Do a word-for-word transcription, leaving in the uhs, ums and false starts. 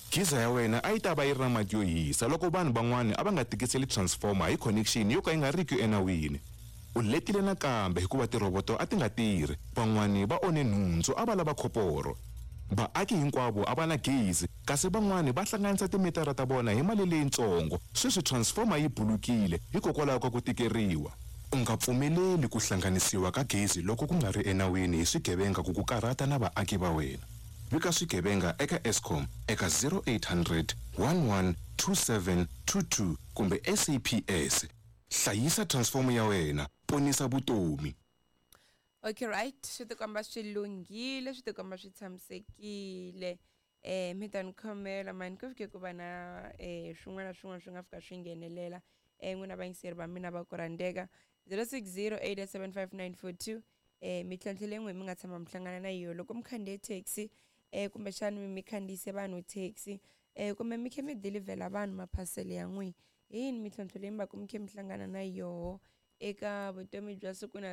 Ghiza ya wena a yi ta va yi ri na mati yo hisa loko vanhu van'wana a va nga tikiseli transformer hi connection yo ka yi nga riki enawini. U letile nakambe hikuva tiroboto a ti nga tirhi, van'wana va one nhundzu a va lava khoporo. Vaaki hinkwavo a va na gezi kasi van'wana va hlanganisa timitara ta vona hi mali leyintsongo sweswi transformer yi bulukile hikokwalaho ka ku tikeriwa. U nga pfumeleli ku hlanganisiwa ka gezi loko ku nga ri enawini hi swigevenga ku ku karhata na vaaki va wena. Vika swigevenga eka Eskom eka zero eight hundred one one two seven two two kumbe S A P S. Hlayisa transformer ya wena, ponisa vutomi. Okay, right. Swi tikomba swi lunghile, swi tikomba swi tshamisekile. Eh mi ta ni khomela mani ku fike ku va na eh swin'wana swin'wana swi nga fika swi nghenelela. Eh n'wina vayingiseri va mina va ku rhandeka zero six zero eight eight seven five nine four two. Eh mi tlhantlhele n'we mi nga tshama mi hlangana na yona loko mi khandziye taxi eh kumbe xana mi khandziyise vanhu taxi eh kumbe mi khe mi delivela vanhu maphasele ya n'we. Yini mi tlhantlhele mi va ku mi khe mi hlangana na yoho eka vutomi bya siku na